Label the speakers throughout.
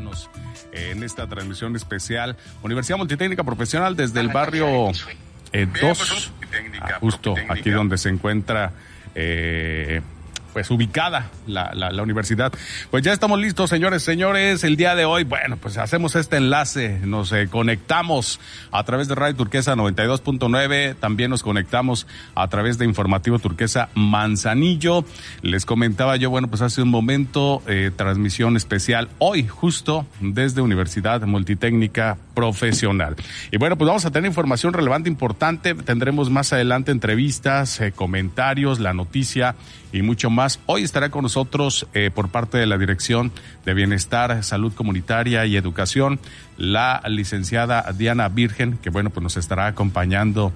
Speaker 1: acompañándonos en esta transmisión especial. Universidad Multitécnica Profesional desde el barrio 2, justo aquí donde se encuentra pues ubicada la universidad. Pues ya estamos listos, señores, el día de hoy, bueno, pues hacemos este enlace, nos conectamos a través de Radio Turquesa 92.9, también nos conectamos a través de Informativo Turquesa Manzanillo. Les comentaba yo, bueno, pues hace un momento, transmisión especial hoy, justo desde Universidad Multitécnica Profesional. Y bueno, pues vamos a tener información relevante, importante, tendremos más adelante entrevistas, comentarios, la noticia y mucho más. Hoy estará con nosotros por parte de la Dirección de Bienestar, Salud Comunitaria y Educación, la licenciada Diana Virgen, que bueno, pues nos estará acompañando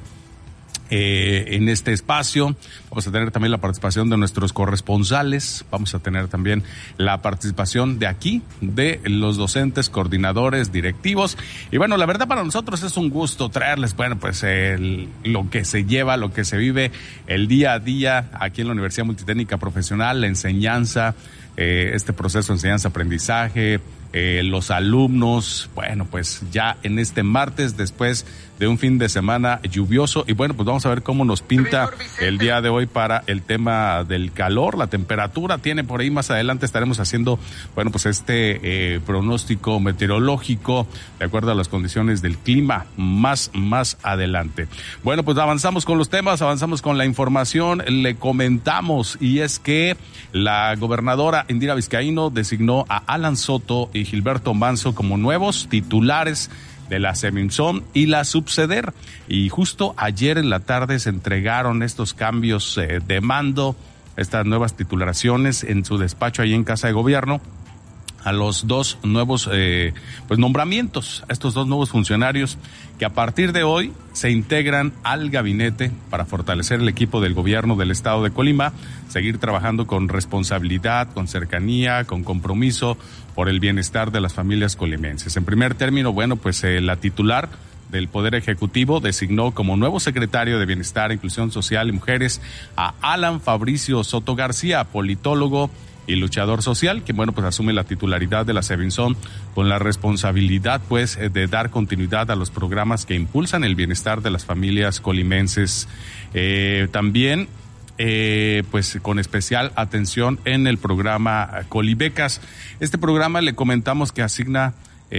Speaker 1: en este espacio. Vamos a tener también la participación de nuestros corresponsales, vamos a tener también la participación de aquí, de los docentes, coordinadores, directivos, y bueno, la verdad para nosotros es un gusto traerles, bueno, pues lo que se lleva, lo que se vive el día a día aquí en la Universidad Multitécnica Profesional, la enseñanza, este proceso de enseñanza-aprendizaje, los alumnos, bueno, pues ya en este martes, después de un fin de semana lluvioso, y bueno, pues vamos a ver cómo nos pinta el día de hoy para el tema del calor, la temperatura tiene por ahí, más adelante estaremos haciendo, bueno, pues este pronóstico meteorológico de acuerdo a las condiciones del clima más adelante. Bueno, pues avanzamos con los temas, avanzamos con la información, le comentamos, y es que la gobernadora Indira Vizcaíno designó a Alan Soto y Gilberto Manso como nuevos titulares de la Seminsom y la Subseder, y justo ayer en la tarde se entregaron estos cambios de mando, estas nuevas titulaciones en su despacho ahí en Casa de Gobierno a los dos nuevos pues nombramientos, a estos dos nuevos funcionarios que a partir de hoy se integran al gabinete para fortalecer el equipo del gobierno del estado de Colima, seguir trabajando con responsabilidad, con cercanía, con compromiso por el bienestar de las familias colimenses. En primer término, bueno, pues la titular del Poder Ejecutivo designó como nuevo secretario de Bienestar, Inclusión Social y Mujeres a Alan Fabricio Soto García, politólogo y luchador social, que bueno, pues asume la titularidad de la Sevinson con la responsabilidad pues de dar continuidad a los programas que impulsan el bienestar de las familias colimenses. También pues con especial atención en el programa Colibecas. Este programa le comentamos que asigna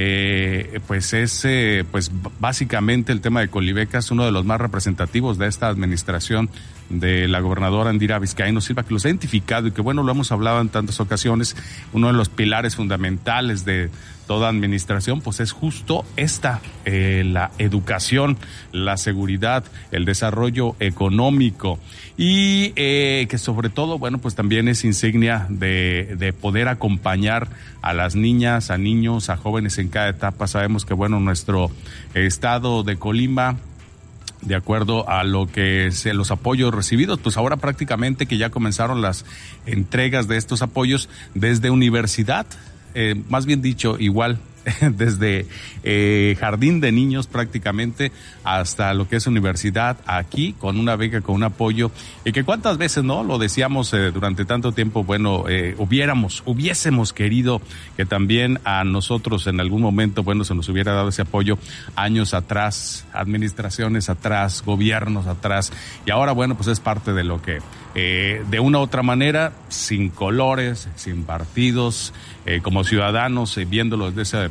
Speaker 1: pues básicamente el tema de Colibecas, uno de los más representativos de esta administración de la gobernadora Indira Vizcaíno Silva, que los ha identificado y que bueno, lo hemos hablado en tantas ocasiones, uno de los pilares fundamentales de toda administración, pues es justo esta, la educación, la seguridad, el desarrollo económico y que sobre todo, bueno, pues también es insignia de poder acompañar a las niñas, a niños, a jóvenes en cada etapa. Sabemos que, bueno, nuestro estado de Colima, de acuerdo a lo que los apoyos recibidos, pues ahora prácticamente que ya comenzaron las entregas de estos apoyos desde universidad, más bien dicho, igual desde jardín de niños prácticamente hasta lo que es universidad, aquí con una beca, con un apoyo, y que cuántas veces, ¿no? Lo decíamos durante tanto tiempo, bueno, hubiésemos querido que también a nosotros en algún momento, bueno, se nos hubiera dado ese apoyo años atrás, administraciones atrás, gobiernos atrás, y ahora, bueno, pues es parte de lo que de una u otra manera, sin colores, sin partidos, como ciudadanos, viéndolo desde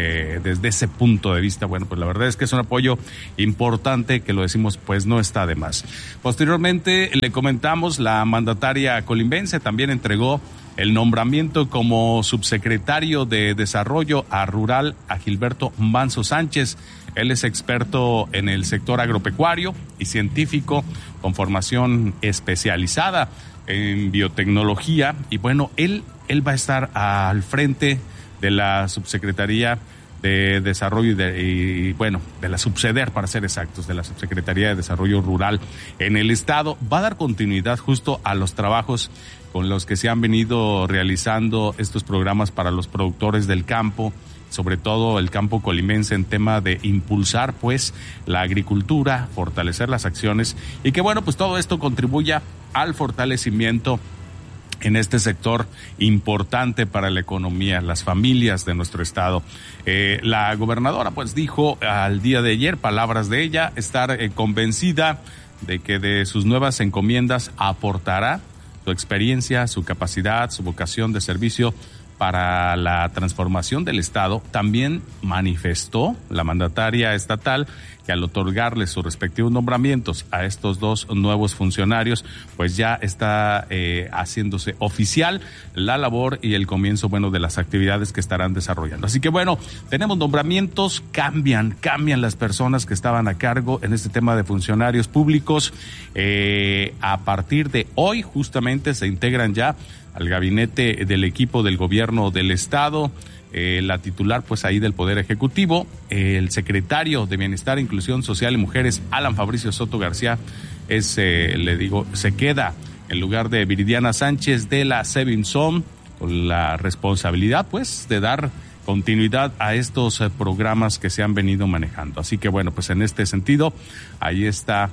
Speaker 1: ese punto de vista, bueno, pues la verdad es que es un apoyo importante, que lo decimos, pues no está de más. Posteriormente, le comentamos, la mandataria colimbense también entregó el nombramiento como subsecretario de Desarrollo Rural a Gilberto Manso Sánchez. Él es experto en el sector agropecuario y científico con formación especializada en biotecnología, y bueno, él va a estar al frente de la Subsecretaría de Desarrollo y de la Subseder, para ser exactos, de la Subsecretaría de Desarrollo Rural en el Estado. Va a dar continuidad justo a los trabajos con los que se han venido realizando estos programas para los productores del campo, sobre todo el campo colimense, en tema de impulsar pues la agricultura, fortalecer las acciones y que bueno, pues todo esto contribuya al fortalecimiento en este sector importante para la economía, las familias de nuestro estado. La gobernadora pues dijo al día de ayer, palabras de ella, estar convencida de que de sus nuevas encomiendas aportará su experiencia, su capacidad, su vocación de servicio para la transformación del estado. También manifestó la mandataria estatal que al otorgarle sus respectivos nombramientos a estos dos nuevos funcionarios, pues ya está haciéndose oficial la labor y el comienzo, bueno, de las actividades que estarán desarrollando. Así que bueno, tenemos nombramientos, cambian las personas que estaban a cargo en este tema de funcionarios públicos. A partir de hoy justamente se integran ya al gabinete del equipo del gobierno del estado, la titular pues ahí del Poder Ejecutivo, el secretario de Bienestar, Inclusión Social y Mujeres, Alan Fabricio Soto García, se queda en lugar de Viridiana Sánchez de la Sebinsom, con la responsabilidad pues de dar continuidad a estos programas que se han venido manejando. Así que bueno, pues en este sentido, ahí está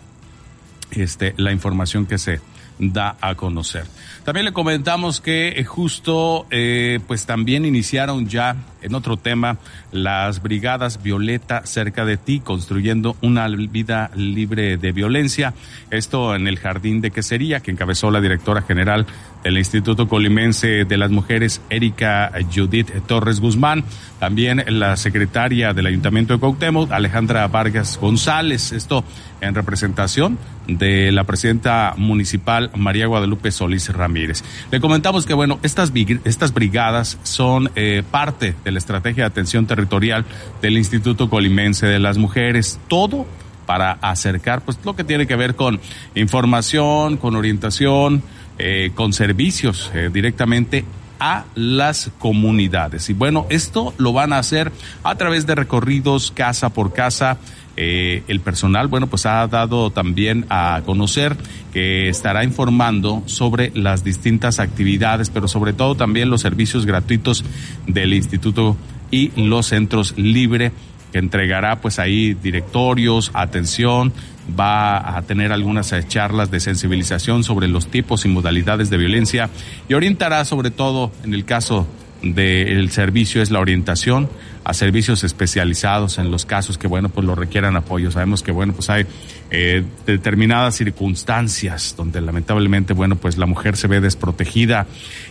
Speaker 1: la información que se da a conocer. También le comentamos que justo pues también iniciaron ya en otro tema las brigadas Violeta cerca de ti, construyendo una vida libre de violencia. Esto en el Jardín de Quesería, que encabezó la directora general del Instituto Colimense de las Mujeres, Erika Judith Torres Guzmán. También la secretaria del Ayuntamiento de Cuauhtémoc, Alejandra Vargas González. Esto en representación de la presidenta municipal María Guadalupe Solís Ramírez. Le comentamos que bueno, estas brigadas son parte de la estrategia de atención territorial del Instituto Colimense de las Mujeres. Todo para acercar pues lo que tiene que ver con información, con orientación, con servicios directamente a las comunidades. Y bueno, esto lo van a hacer a través de recorridos casa por casa. El personal, bueno, pues ha dado también a conocer que estará informando sobre las distintas actividades, pero sobre todo también los servicios gratuitos del instituto y los centros libre, que entregará pues ahí directorios, atención, va a tener algunas charlas de sensibilización sobre los tipos y modalidades de violencia y orientará sobre todo en el caso del servicio es la orientación a servicios especializados en los casos que bueno pues lo requieran apoyo. Sabemos que bueno pues hay determinadas circunstancias donde lamentablemente bueno pues la mujer se ve desprotegida.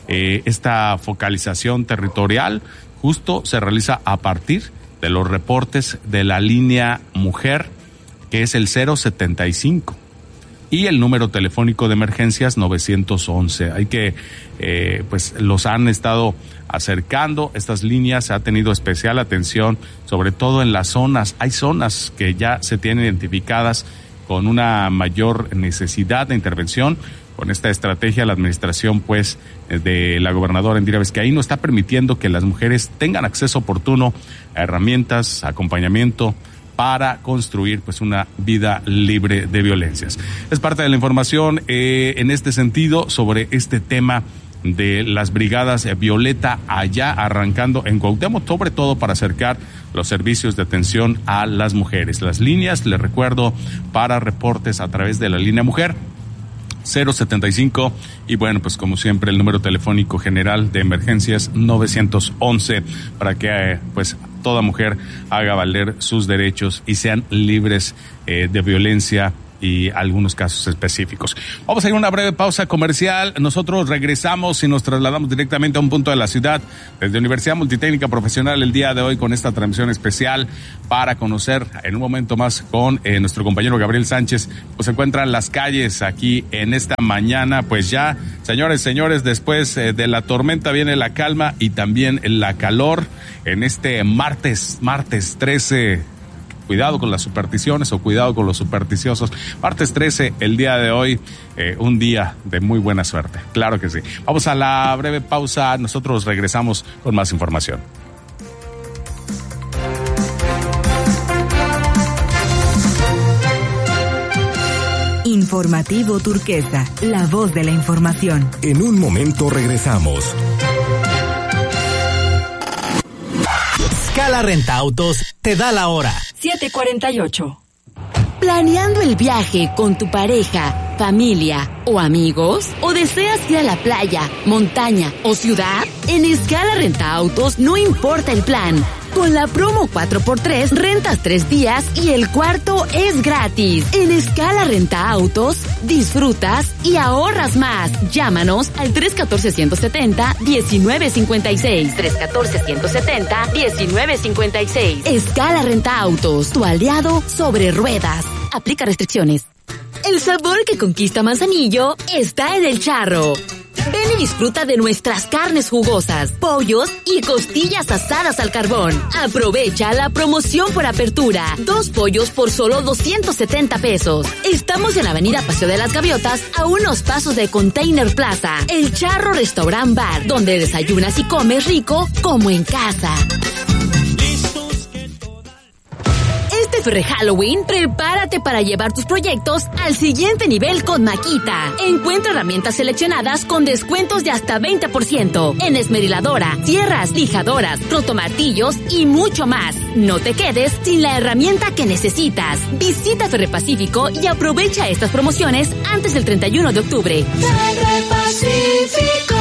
Speaker 1: Esta focalización territorial justo se realiza a partir de los reportes de la línea mujer, que es el 075, y el número telefónico de emergencias 911. Hay que, pues los han estado acercando, estas líneas, se ha tenido especial atención, sobre todo en las zonas. Hay zonas que ya se tienen identificadas con una mayor necesidad de intervención. Con esta estrategia, la administración, pues, de la gobernadora Indira Vizcaíno está permitiendo que las mujeres tengan acceso oportuno a herramientas, acompañamiento para construir, pues, una vida libre de violencias. Es parte de la información en este sentido sobre este tema de las brigadas Violeta allá arrancando en Cuauhtémoc, sobre todo para acercar los servicios de atención a las mujeres. Las líneas, les recuerdo, para reportes a través de la línea mujer 075 y bueno, pues como siempre el número telefónico general de emergencias 911 para que pues toda mujer haga valer sus derechos y sean libres de violencia y algunos casos específicos. Vamos a ir a una breve pausa comercial. Nosotros regresamos y nos trasladamos directamente a un punto de la ciudad desde Universidad Multitécnica Profesional el día de hoy con esta transmisión especial para conocer en un momento más con nuestro compañero Gabriel Sánchez. Pues se encuentran las calles aquí en esta mañana. Pues ya, señores, después de la tormenta viene la calma y también la calor en este martes 13. Cuidado con las supersticiones o cuidado con los supersticiosos. Martes 13, el día de hoy, un día de muy buena suerte. Claro que sí. Vamos a la breve pausa. Nosotros regresamos con más información.
Speaker 2: Informativo Turquesa, la voz de la información.
Speaker 3: En un momento regresamos.
Speaker 4: Scala Renta Autos te da la hora.
Speaker 2: 7:48.
Speaker 4: ¿Planeando el viaje con tu pareja, familia o amigos? ¿O deseas ir a la playa, montaña o ciudad? En Escala Renta Autos no importa el plan. Con la promo 4x3, rentas 3 días y el cuarto es gratis. En Escala Renta Autos, disfrutas y ahorras más. Llámanos al 314-170-1956. 314-170-1956. Escala Renta Autos, tu aliado sobre ruedas. Aplica restricciones. El sabor que conquista Manzanillo está en el charro. Ven y disfruta de nuestras carnes jugosas, pollos y costillas asadas al carbón. Aprovecha la promoción por apertura. 2 pollos por solo 270 pesos. Estamos en la avenida Paseo de las Gaviotas, a unos pasos de Container Plaza. El Charro Restaurant Bar, donde desayunas y comes rico como en casa. Este Ferre Halloween, prepárate para llevar tus proyectos al siguiente nivel con Makita. Encuentra herramientas seleccionadas con descuentos de hasta 20% en esmeriladora, sierras, lijadoras, rotomartillos y mucho más. No te quedes sin la herramienta que necesitas. Visita Ferre Pacífico y aprovecha estas promociones antes del 31 de octubre.
Speaker 5: Ferre Pacífico.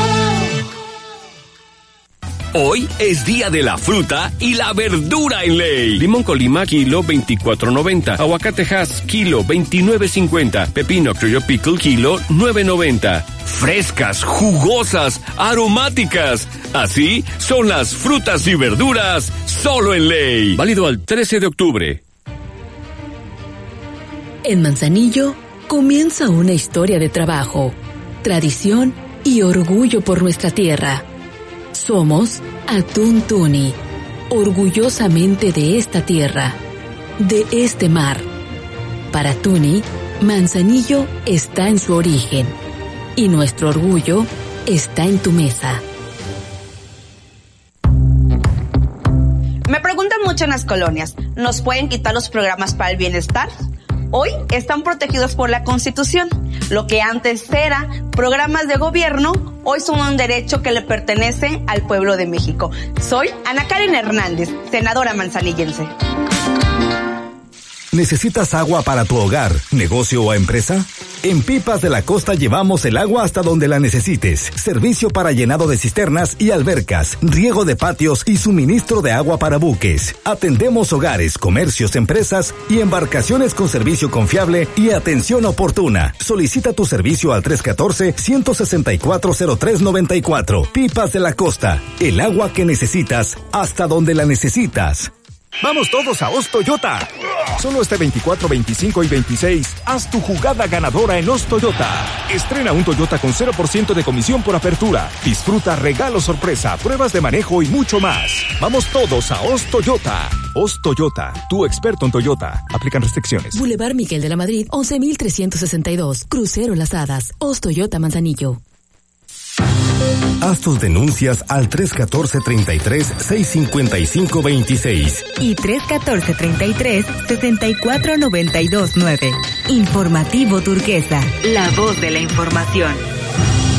Speaker 3: Hoy es día de la fruta y la verdura en Ley. Limón Colima, kilo 24.90. Aguacate Hass, kilo 29.50. Pepino Criollo Pickle, kilo 9.90. Frescas, jugosas, aromáticas. Así son las frutas y verduras solo en Ley. Válido al 13 de octubre.
Speaker 4: En Manzanillo comienza una historia de trabajo, tradición y orgullo por nuestra tierra. Somos Atún Tuni, orgullosamente de esta tierra, de este mar. Para Tuni, Manzanillo está en su origen y nuestro orgullo está en tu mesa.
Speaker 6: Me preguntan mucho en las colonias, ¿nos pueden quitar los programas para el bienestar? Hoy están protegidos por la Constitución. Lo que antes era programas de gobierno, hoy son un derecho que le pertenece al pueblo de México. Soy Ana Karen Hernández, senadora manzanillense.
Speaker 3: ¿Necesitas agua para tu hogar, negocio o empresa? En Pipas de la Costa llevamos el agua hasta donde la necesites. Servicio para llenado de cisternas y albercas, riego de patios y suministro de agua para buques. Atendemos hogares, comercios, empresas y embarcaciones con servicio confiable y atención oportuna. Solicita tu servicio al 314-164-0394. Pipas de la Costa, el agua que necesitas hasta donde la necesitas.
Speaker 7: ¡Vamos todos a Oz Toyota! Solo este 24, 25 y 26, haz tu jugada ganadora en Oz Toyota. Estrena un Toyota con 0% de comisión por apertura. Disfruta regalos sorpresa, pruebas de manejo y mucho más. ¡Vamos todos a Oz Toyota! Oz Toyota, tu experto en Toyota. Aplican restricciones.
Speaker 4: Boulevard Miguel de la Madrid, 11.362. Crucero Las Hadas. Oz Toyota Manzanillo.
Speaker 3: Haz tus denuncias al 314-33-655-26
Speaker 2: y 314-33-64929. Informativo Turquesa, la voz de la información.